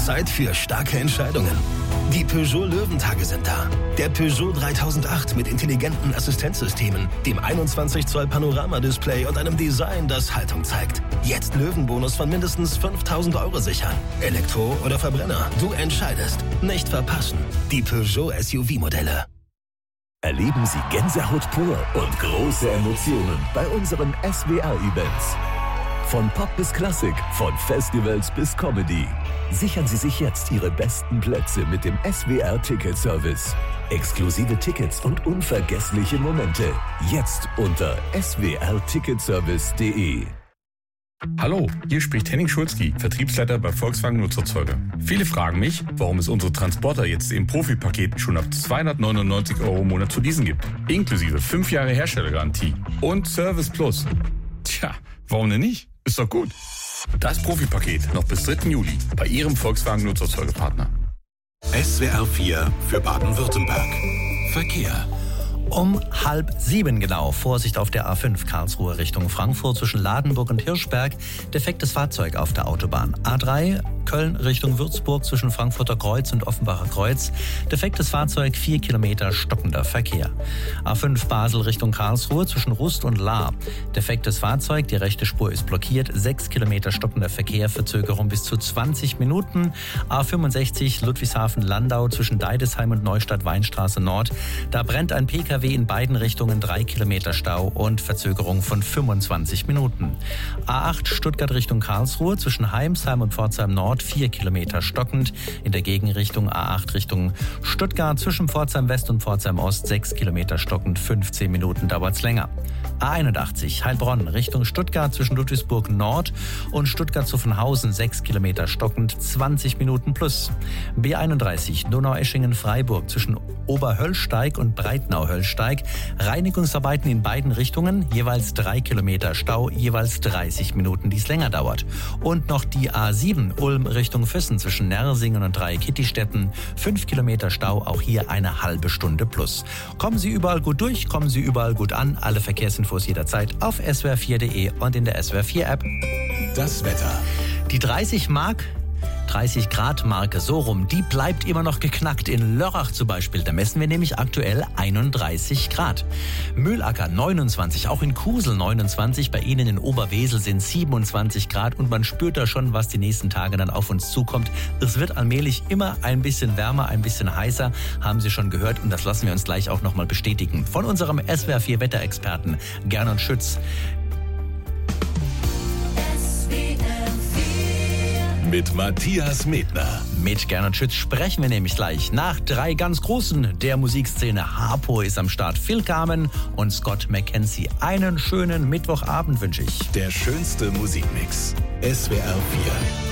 Zeit für starke Entscheidungen. Die Peugeot Löwentage sind da. Der Peugeot 3008 mit intelligenten Assistenzsystemen, dem 21 Zoll Panoramadisplay und einem Design, das Haltung zeigt. Jetzt Löwenbonus von mindestens 5.000 € sichern. Elektro oder Verbrenner, du entscheidest. Nicht verpassen. Die Peugeot SUV-Modelle. Erleben Sie Gänsehaut pur und große Emotionen bei unseren SWR-Events. Von Pop bis Klassik, von Festivals bis Comedy. Sichern Sie sich jetzt Ihre besten Plätze mit dem SWR-Ticket-Service. Exklusive Tickets und unvergessliche Momente. Jetzt unter swrticketservice.de. Hallo, hier spricht Henning Schulzki, Vertriebsleiter bei Volkswagen Nutzerzeuger. Viele fragen mich, warum es unsere Transporter jetzt im Profipaket schon ab 299 € im Monat zu leasen gibt. Inklusive 5 Jahre Herstellergarantie und Service Plus. Tja, warum denn nicht? Ist doch gut. Das Profipaket noch bis 3. Juli bei Ihrem Volkswagen Nutzerzeugerpartner. SWR 4 für Baden-Württemberg. Verkehr. Um 6:30 genau. Vorsicht auf der A5 Karlsruhe Richtung Frankfurt zwischen Ladenburg und Hirschberg. Defektes Fahrzeug auf der Autobahn. A3 Köln Richtung Würzburg zwischen Frankfurter Kreuz und Offenbacher Kreuz. Defektes Fahrzeug, 4 Kilometer stockender Verkehr. A5 Basel Richtung Karlsruhe zwischen Rust und Lahr. Defektes Fahrzeug, die rechte Spur ist blockiert. 6 Kilometer stockender Verkehr, Verzögerung bis zu 20 Minuten. A65 Ludwigshafen-Landau zwischen Deidesheim und Neustadt-Weinstraße Nord. Da brennt ein PKW in beiden Richtungen, 3 Kilometer Stau und Verzögerung von 25 Minuten. A8 Stuttgart Richtung Karlsruhe zwischen Heimsheim und Pforzheim Nord, 4 Kilometer stockend. In der Gegenrichtung A8 Richtung Stuttgart zwischen Pforzheim West und Pforzheim Ost, 6 Kilometer stockend, 15 Minuten dauert's länger. A81 Heilbronn Richtung Stuttgart zwischen Ludwigsburg Nord und Stuttgart Zuffenhausen, 6 Kilometer stockend, 20 Minuten plus. B31 Donaueschingen-Freiburg zwischen Oberhöllsteig und Breitnau-Höllsteig. Reinigungsarbeiten in beiden Richtungen, jeweils 3 Kilometer Stau, jeweils 30 Minuten, die es länger dauert. Und noch die A7 Ulm Richtung Füssen zwischen Nersingen und Dreieck-Kittistetten, 5 Kilometer Stau, auch hier eine halbe Stunde plus. Kommen Sie überall gut durch, kommen Sie überall gut an. Alle Verkehrsinfos jederzeit auf swr4.de und in der SWR4-App. Das Wetter. Die 30 Grad Marke, so rum, die bleibt immer noch geknackt. In Lörrach zum Beispiel, da messen wir nämlich aktuell 31 Grad. Mühlacker 29, auch in Kusel 29, bei Ihnen in Oberwesel sind 27 Grad und man spürt da schon, was die nächsten Tage dann auf uns zukommt. Es wird allmählich immer ein bisschen wärmer, ein bisschen heißer, haben Sie schon gehört, und das lassen wir uns gleich auch nochmal bestätigen von unserem SWR4 Wetterexperten Gernot Schütz. Mit Matthias Medner. Mit Gernot Schütz sprechen wir nämlich gleich nach 3 ganz Großen der Musikszene. Harpo ist am Start, Phil Carmen und Scott McKenzie. Einen schönen Mittwochabend wünsche ich. Der schönste Musikmix. SWR 4.